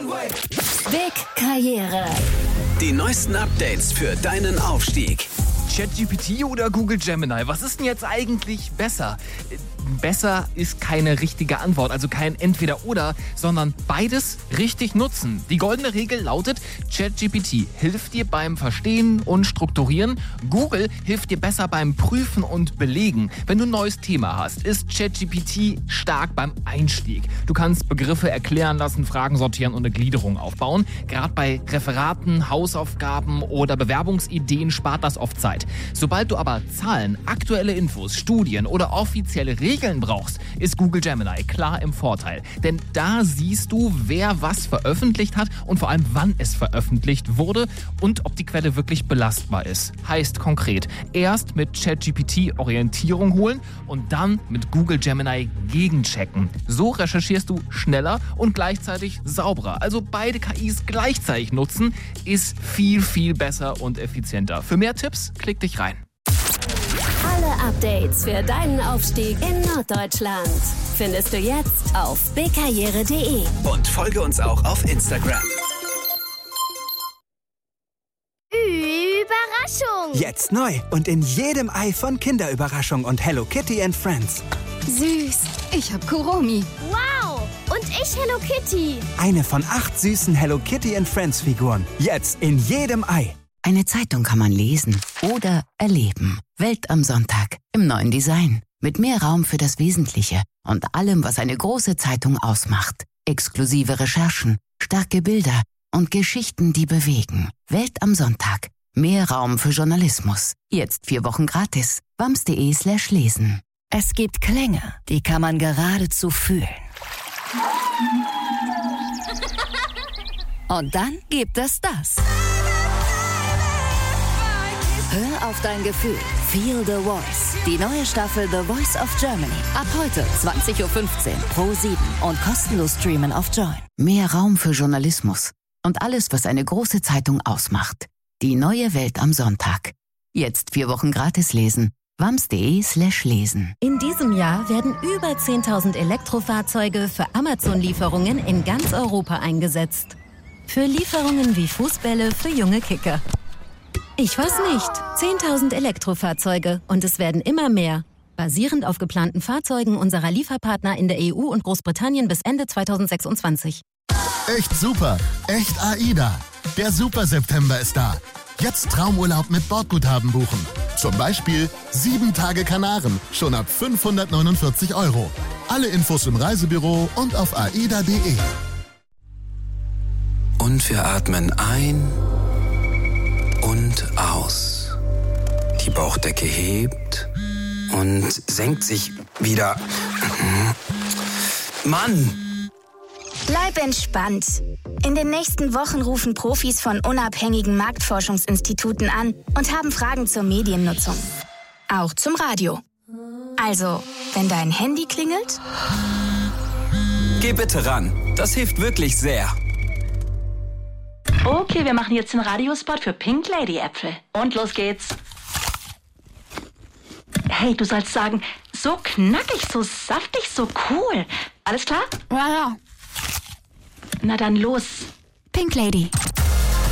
Big Karriere. Die neuesten Updates für deinen Aufstieg. ChatGPT oder Google Gemini? Was ist denn jetzt eigentlich besser? Besser ist keine richtige Antwort, also kein Entweder-Oder, sondern beides richtig nutzen. Die goldene Regel lautet, ChatGPT hilft dir beim Verstehen und Strukturieren, Google hilft dir besser beim Prüfen und Belegen. Wenn du ein neues Thema hast, ist ChatGPT stark beim Einstieg. Du kannst Begriffe erklären lassen, Fragen sortieren und eine Gliederung aufbauen. Gerade bei Referaten, Hausaufgaben oder Bewerbungsideen spart das oft Zeit. Sobald du aber Zahlen, aktuelle Infos, Studien oder offizielle Regeln brauchst, ist Google Gemini klar im Vorteil. Denn da siehst du, wer was veröffentlicht hat und vor allem, wann es veröffentlicht wurde und ob die Quelle wirklich belastbar ist. Heißt konkret, erst mit ChatGPT Orientierung holen und dann mit Google Gemini gegenchecken. So recherchierst du schneller und gleichzeitig sauberer. Also beide KIs gleichzeitig nutzen, ist viel, viel besser und effizienter. Für mehr Tipps, klick dich rein. Alle Updates für deinen Aufstieg in Norddeutschland findest du jetzt auf bigkarriere.de. Und folge uns auch auf Instagram. Überraschung! Jetzt neu und in jedem Ei von Kinderüberraschung und Hello Kitty and Friends. Süß, ich hab Kuromi. Wow! Und ich Hello Kitty. Eine von 8 süßen Hello Kitty and Friends Figuren. Jetzt in jedem Ei. Eine Zeitung kann man lesen oder erleben. Welt am Sonntag im neuen Design. Mit mehr Raum für das Wesentliche und allem, was eine große Zeitung ausmacht. Exklusive Recherchen, starke Bilder und Geschichten, die bewegen. Welt am Sonntag. Mehr Raum für Journalismus. Jetzt 4 Wochen gratis. wams.de/lesen. Es gibt Klänge, die kann man geradezu fühlen. Und dann gibt es das. Hör auf dein Gefühl. Feel the Voice. Die neue Staffel The Voice of Germany. Ab heute 20:15 Uhr Pro7 und kostenlos streamen auf Join. Mehr Raum für Journalismus und alles, was eine große Zeitung ausmacht. Die neue Welt am Sonntag. Jetzt 4 Wochen gratis lesen. wams.de/lesen. In diesem Jahr werden über 10.000 Elektrofahrzeuge für Amazon-Lieferungen in ganz Europa eingesetzt. Für Lieferungen wie Fußbälle für junge Kicker. Ich weiß nicht. 10.000 Elektrofahrzeuge und es werden immer mehr. Basierend auf geplanten Fahrzeugen unserer Lieferpartner in der EU und Großbritannien bis Ende 2026. Echt super, echt AIDA. Der Super September ist da. Jetzt Traumurlaub mit Bordguthaben buchen. Zum Beispiel 7 Tage Kanaren, schon ab 549 €. Alle Infos im Reisebüro und auf aida.de. Und wir atmen ein und aus. Die Bauchdecke hebt und senkt sich wieder. Mann! Bleib entspannt. In den nächsten Wochen rufen Profis von unabhängigen Marktforschungsinstituten an und haben Fragen zur Mediennutzung. Auch zum Radio. Also, wenn dein Handy klingelt, Geh bitte ran. Das hilft wirklich sehr. Okay, wir machen jetzt den Radiospot für Pink Lady Äpfel. Und los geht's. Hey, du sollst sagen, so knackig, so saftig, so cool. Alles klar? Ja. Na dann los. Pink Lady.